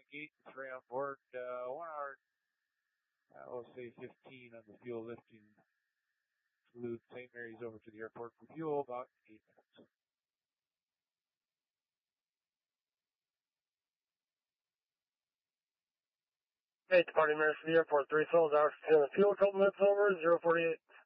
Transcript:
gate, 3 on board, 1 hour, we'll say 15 on the fuel lifting. Flew St. Mary's over to the airport for fuel, about 8 minutes. Hey, departing Mary's for the airport, 3 souls, hours 10 on the fuel, a couple minutes over, 048.